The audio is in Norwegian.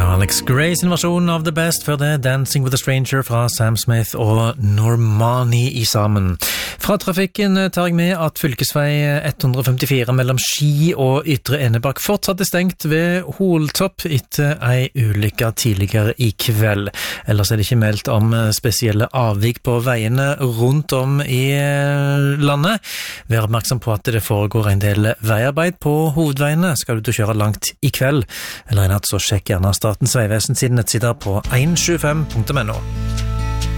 Alex Gray's versjon av The Best før det Dancing with a Stranger fra Sam Smith og Normani i sammen. Fra trafikken tar jeg med at fylkesvei 154 mellom Ski og Ytre Enebakk fortsatt stengt ved Holtopp etter ei ulykke tidligere i kveld. Ellers det ikke meldt om spesielle avvik på veiene rundt om i landet. Vær oppmerksom på at det foregår en del veiarbeid på hovedveiene. Skal du kjøre langt i kveld eller i natt, så sjekk gjerne Statens Vegvesen sine nettsider på 125.no.